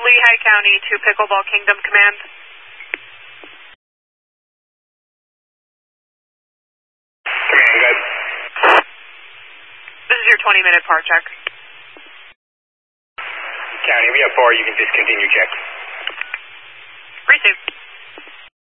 Lehigh County to Pickleball Kingdom Command. Command, good. This is your 20-minute PAR check. County, we have 4. You can discontinue check. Receive.